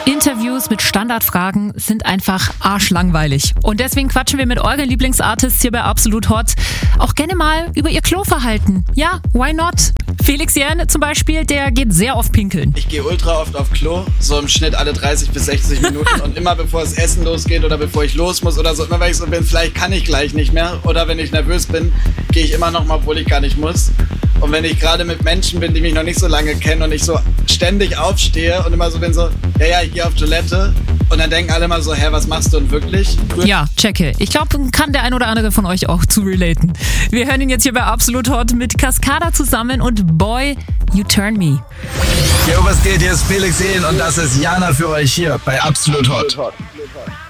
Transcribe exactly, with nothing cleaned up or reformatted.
Interviews mit Standardfragen sind einfach arschlangweilig. Und deswegen quatschen wir mit euren Lieblingsartists hier bei Absolut Hot auch gerne mal über ihr Kloverhalten. Ja, why not? Felix Jähn zum Beispiel, der geht sehr oft pinkeln. Ich gehe ultra oft auf Klo, so im Schnitt alle dreißig bis sechzig Minuten und immer bevor das Essen losgeht oder bevor ich los muss oder so, immer wenn ich so bin, vielleicht kann ich gleich nicht mehr oder wenn ich nervös bin, gehe ich immer noch mal, obwohl ich gar nicht muss. Und wenn ich gerade mit Menschen bin, die mich noch nicht so lange kennen und ich so ständig aufstehe und immer so bin so, ja, ja, ich gehe auf Toilette und dann denken alle immer so, hä, was machst du denn wirklich? Ja, checke. Ich glaube, kann der ein oder andere von euch auch zu relaten. Wir hören ihn jetzt hier bei Absolut Hot mit Cascada zusammen und Boy, You Turn Me. Jo, was geht? Hier ist Felix Jähn und das ist Jana für euch hier bei Absolut Hot.